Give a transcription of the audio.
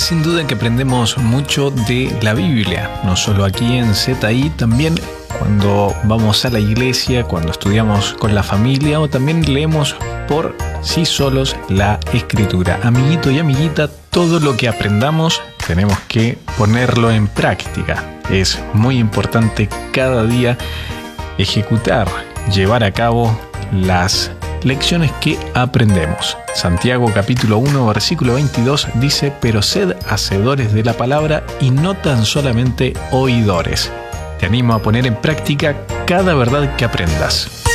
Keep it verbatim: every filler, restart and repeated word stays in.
sin duda que aprendemos mucho de la Biblia, no solo aquí en Z I, también cuando vamos a la iglesia, cuando estudiamos con la familia o también leemos por sí solos la Escritura. Amiguito y amiguita, todo lo que aprendamos tenemos que ponerlo en práctica. Es muy importante cada día ejecutar, llevar a cabo las lecciones que aprendemos. Santiago capítulo uno versículo veintidós dice: pero sed hacedores de la palabra y no tan solamente oidores. Te animo a poner en práctica cada verdad que aprendas.